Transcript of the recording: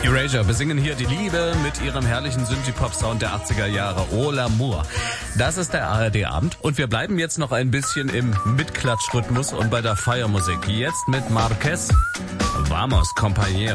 Erasure besingen hier die Liebe mit ihrem herrlichen Synthie-Pop-Sound der 80er Jahre. Oh l'amour. Das ist der ARD-Abend und wir bleiben jetzt noch ein bisschen im Mitklatschrhythmus und bei der Feiermusik. Jetzt mit Marquez. Vamos, compañero.